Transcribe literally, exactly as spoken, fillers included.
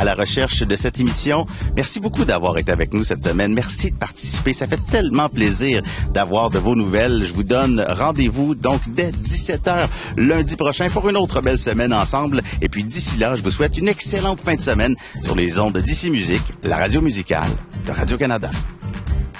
la recherche de cette émission. Merci beaucoup d'avoir été avec nous cette semaine. Merci de participer. Ça fait tellement plaisir d'avoir de vos nouvelles. Je vous donne rendez-vous donc dès dix-sept heures lundi prochain pour une autre belle semaine ensemble. Et puis d'ici là, je vous souhaite une excellente fin de semaine sur les ondes d'Ici Musique, la radio musicale de Radio-Canada.